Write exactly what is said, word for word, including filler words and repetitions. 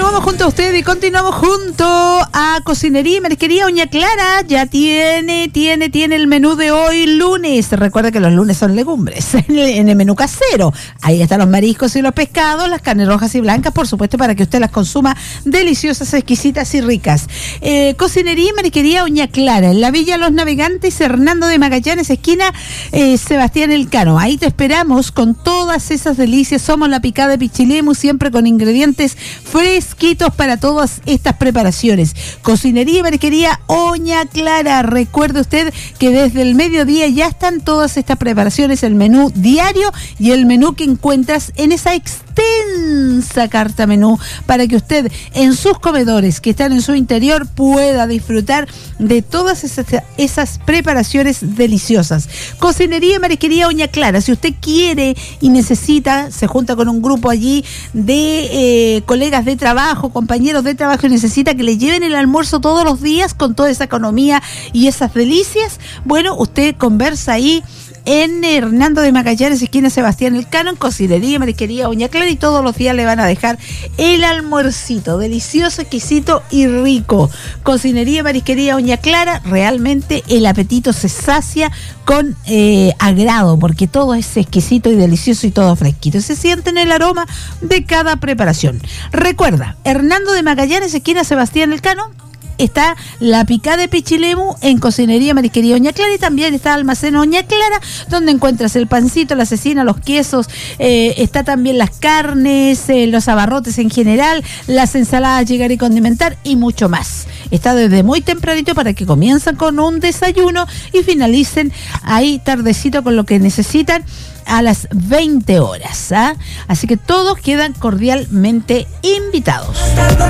Continuamos junto a usted y continuamos junto a Cocinería y Marisquería Doña Clara. Ya tiene, tiene, tiene el menú de hoy lunes. Recuerda que los lunes son legumbres en el, en el menú casero. Ahí están los mariscos y los pescados, las carnes rojas y blancas, por supuesto, para que usted las consuma deliciosas, exquisitas y ricas. Eh, Cocinería y Marisquería Doña Clara, en la Villa Los Navegantes, Hernando de Magallanes, esquina eh, Sebastián Elcano. Ahí te esperamos con todas esas delicias. Somos la picada de pichilemu, siempre con ingredientes fresquitos para todas estas preparaciones. Cocinería y Marisquería Doña Clara. Recuerde usted que desde el mediodía ya están todas estas preparaciones, el menú diario y el menú que encuentras en esa extensa carta menú, para que usted en sus comedores que están en su interior pueda disfrutar de todas esas, esas preparaciones deliciosas. Cocinería y Marisquería Doña Clara. Si usted quiere y necesita, se junta con un grupo allí de eh, colegas de trabajo, compañeros de trabajo, y necesita que le lleven el almuerzo todos los días con toda esa economía y esas delicias, bueno, usted conversa ahí en Hernando de Magallanes, esquina Sebastián Elcano, en Cocinería y Marisquería Doña Clara, y todos los días le van a dejar el almuercito delicioso, exquisito y rico. Cocinería y Marisquería Doña Clara, realmente el apetito se sacia con eh, agrado, porque todo es exquisito y delicioso y todo fresquito. Se siente en el aroma de cada preparación. Recuerda, Hernando de Magallanes, esquina Sebastián Elcano, está la picada de pichilemu en Cocinería Marisquería Doña Clara, y también está Almacén Doña Clara, donde encuentras el pancito, la cecina, los quesos, eh, está también las carnes, eh, los abarrotes en general, las ensaladas llegar y condimentar y mucho más. Está desde muy tempranito para que comiencen con un desayuno y finalicen ahí tardecito con lo que necesitan a las veinte horas. ¿ah? Así que todos quedan cordialmente invitados.